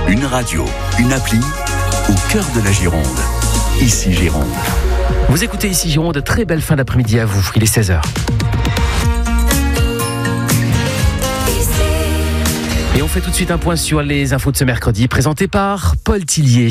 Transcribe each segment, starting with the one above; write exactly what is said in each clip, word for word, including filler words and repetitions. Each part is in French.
Une radio, une appli, au cœur de la Gironde. Ici Gironde. Vous écoutez Ici Gironde, très belle fin d'après-midi à vous, il est seize heures. Et on fait tout de suite un point sur les infos de ce mercredi, présenté par Paul Tillier.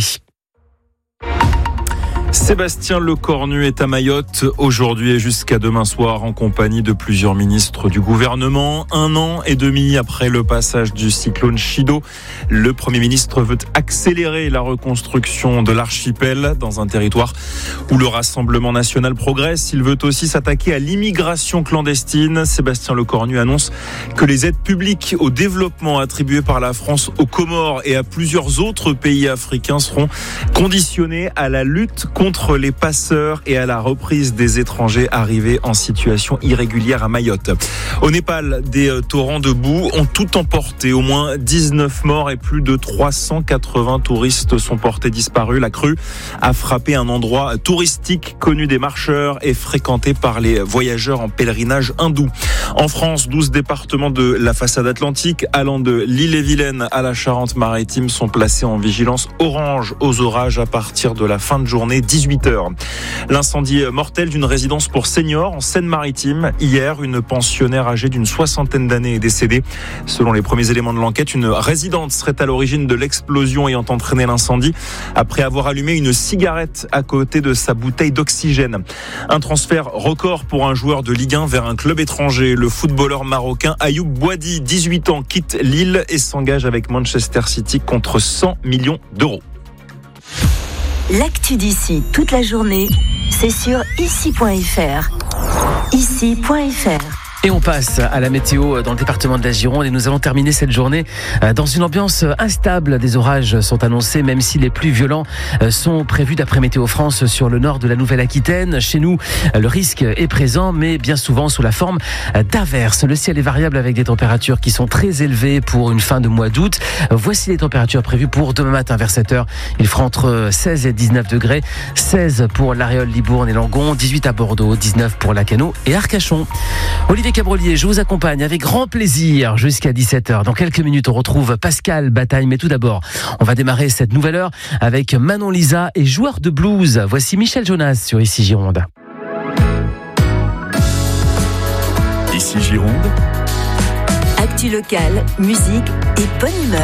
Sébastien Lecornu est à Mayotte aujourd'hui et jusqu'à demain soir en compagnie de plusieurs ministres du gouvernement. Un an et demi après le passage du cyclone Chido, le Premier ministre veut accélérer la reconstruction de l'archipel dans un territoire où le Rassemblement national progresse. Il veut aussi s'attaquer à l'immigration clandestine. Sébastien Lecornu annonce que les aides publiques au développement attribuées par la France aux Comores et à plusieurs autres pays africains seront conditionnées à la lutte contre contre les passeurs et à la reprise des étrangers arrivés en situation irrégulière à Mayotte. Au Népal, des torrents de boue ont tout emporté. Au moins dix-neuf morts et plus de trois cent quatre-vingts touristes sont portés disparus. La crue a frappé un endroit touristique connu des marcheurs et fréquenté par les voyageurs en pèlerinage hindou. En France, douze départements de la façade atlantique, allant de l'Ille-et-Vilaine à la Charente-Maritime, sont placés en vigilance orange aux orages à partir de la fin de journée, dix-huit heures. L'incendie mortel d'une résidence pour seniors en Seine-Maritime. Hier, une pensionnaire âgée d'une soixantaine d'années est décédée. Selon les premiers éléments de l'enquête, une résidente serait à l'origine de l'explosion ayant entraîné l'incendie après avoir allumé une cigarette à côté de sa bouteille d'oxygène. Un transfert record pour un joueur de Ligue un vers un club étranger. Le footballeur marocain Ayoub Boadi, dix-huit ans, quitte Lille et s'engage avec Manchester City contre cent millions d'euros. L'actu d'ici toute la journée, c'est sur ici point f r. ici point f r. Et on passe à la météo dans le département de la Gironde et nous allons terminer cette journée dans une ambiance instable. Des orages sont annoncés, même si les plus violents sont prévus d'après Météo France sur le nord de la Nouvelle-Aquitaine. Chez nous, le risque est présent, mais bien souvent sous la forme d'averses. Le ciel est variable avec des températures qui sont très élevées pour une fin de mois d'août. Voici les températures prévues pour demain matin vers sept heures. Il fera entre seize et dix-neuf degrés. seize pour l'Aréole, Libourne et Langon. dix-huit à Bordeaux, dix-neuf pour Lacanau et Arcachon. Olivier Cabrolier, je vous accompagne avec grand plaisir jusqu'à dix-sept heures. Dans quelques minutes, on retrouve Pascal Bataille. Mais tout d'abord, on va démarrer cette nouvelle heure avec Manon Lisa et Joueur de blues. Voici Michel Jonas sur Ici Gironde. Ici Gironde. Actu locale, musique et bonne humeur.